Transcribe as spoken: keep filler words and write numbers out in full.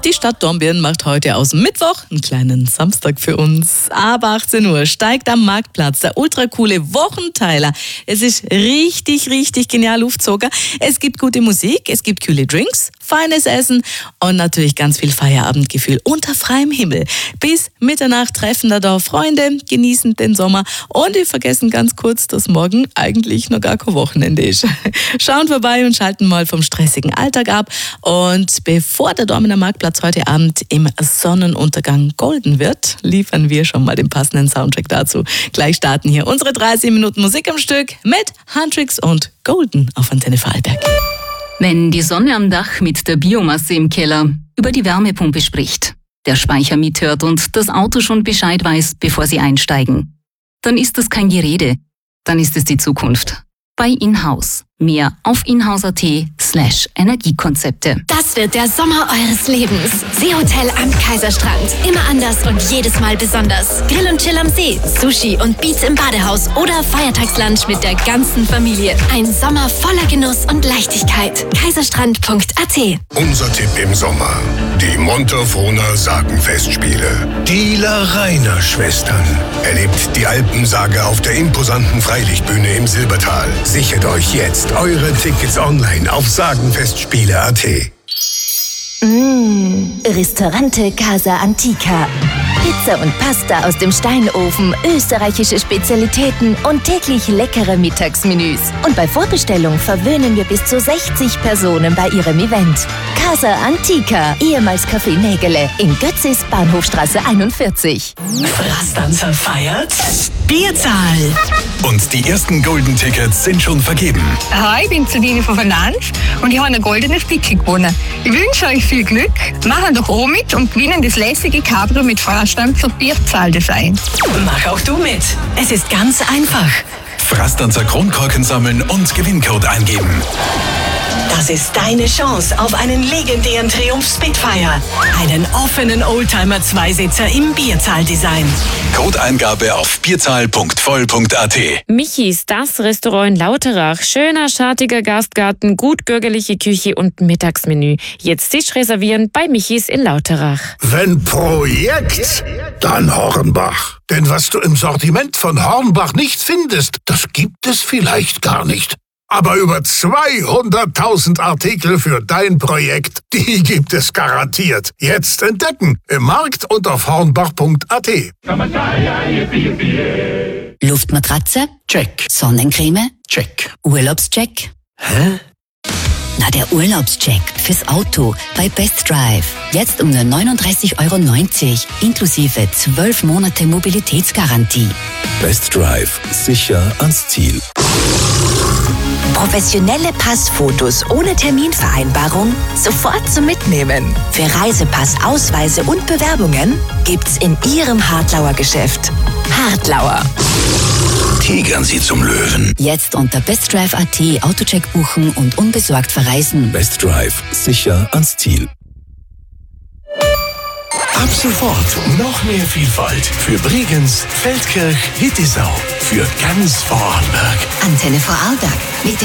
Die Stadt Dornbirn macht heute aus Mittwoch einen kleinen Samstag für uns. Ab achtzehn Uhr steigt am Marktplatz der ultracoole Wochenteiler. Es ist richtig, richtig genial aufgezogen. Es gibt gute Musik, es gibt kühle Drinks, feines Essen und natürlich ganz viel Feierabendgefühl unter freiem Himmel. Bis Mitternacht treffen da, da Freunde, genießen den Sommer und die vergessen ganz kurz, dass morgen eigentlich noch gar kein Wochenende ist. Schauen vorbei und schalten mal vom stressigen Alltag ab. Und bevor der Dornbirner Marktplatz heute Abend im Sonnenuntergang golden wird, liefern wir schon mal den passenden Soundtrack dazu. Gleich starten hier unsere dreißig Minuten Musik am Stück mit Huntrix und Golden auf Antenne Vorarlberg. Wenn die Sonne am Dach mit der Biomasse im Keller über die Wärmepumpe spricht, der Speicher mithört und das Auto schon Bescheid weiß, bevor Sie einsteigen, dann ist das kein Gerede, dann ist es die Zukunft. Bei Inhouse. Mehr auf inhouse.at slash Energiekonzepte. Das wird der Sommer eures Lebens. Seehotel am Kaiserstrand. Immer anders und jedes Mal besonders. Grill und Chill am See, Sushi und Beats im Badehaus oder Feiertagslunch mit der ganzen Familie. Ein Sommer voller Genuss und Leichtigkeit. kaiserstrand punkt a t. Unser Tipp im Sommer. Die Montafroner Sagenfestspiele. Die Larrainer Schwestern. Erlebt die Alpensaga auf der imposanten Freilichtbühne im Silbertal. Sichert euch jetzt eure Tickets online auf sagenfestspiele punkt a t. Mmh, Ristorante Casa Antica. Pizza und Pasta aus dem Steinofen, österreichische Spezialitäten und täglich leckere Mittagsmenüs. Und bei Vorbestellung verwöhnen wir bis zu sechzig Personen bei ihrem Event. Casa Antica, ehemals Café Nägele, in Götzis, Bahnhofstraße einundvierzig. Frastanzer feiert Bierzahl. Und die ersten Golden Tickets sind schon vergeben. Hi, ich bin Sabine von Finanz und ich habe ein goldenes Ticket gewonnen. Ich wünsche euch viel Glück, machen doch auch mit und gewinnen das lässige Cabrio mit Frastanzer Bierzahldesign. Mach auch du mit. Es ist ganz einfach. Frastanzer Kronkorken sammeln und Gewinncode eingeben. Das ist deine Chance auf einen legendären Triumph Spitfire. Einen offenen Oldtimer-Zweisitzer im Bierzahldesign. Codeingabe auf bierzahl punkt voll punkt a t. Michis, das Restaurant in Lauterach. Schöner, schattiger Gastgarten, gut bürgerliche Küche und Mittagsmenü. Jetzt Tisch reservieren bei Michis in Lauterach. Wenn Projekt, dann Hornbach. Denn was du im Sortiment von Hornbach nicht findest, das gibt es vielleicht gar nicht. Aber über zweihunderttausend Artikel für dein Projekt, die gibt es garantiert. Jetzt entdecken im Markt und auf hornbach punkt a t. Luftmatratze? Check. Sonnencreme? Check. Urlaubscheck? Hä? Na, der Urlaubscheck fürs Auto bei Best Drive. Jetzt um nur neununddreißig Euro neunzig, inklusive zwölf Monate Mobilitätsgarantie. Best Drive. Sicher ans Ziel. Professionelle Passfotos ohne Terminvereinbarung sofort zum Mitnehmen. Für Reisepass, Ausweise und Bewerbungen gibt's in Ihrem Hartlauer Geschäft. Hartlauer. Tigern Sie zum Löwen. Jetzt unter bestdrive punkt a t Autocheck buchen und unbesorgt verreisen. Best Drive. Sicher ans Ziel. Ab sofort noch mehr Vielfalt für Bregenz, Feldkirch, Hittisau, für ganz Vorarlberg. Antenne Vorarlberg mit